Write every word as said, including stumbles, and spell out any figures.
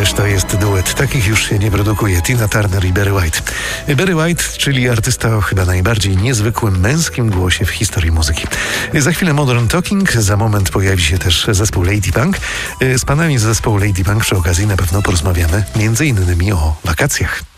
Ależ to jest duet. Takich już się nie produkuje. Tina Turner i Barry White. Barry White, czyli artysta o chyba najbardziej niezwykłym męskim głosie w historii muzyki. Za chwilę Modern Talking, za moment pojawi się też zespół Lady Punk. Z panami z zespołu Lady Punk przy okazji na pewno porozmawiamy między innymi o wakacjach.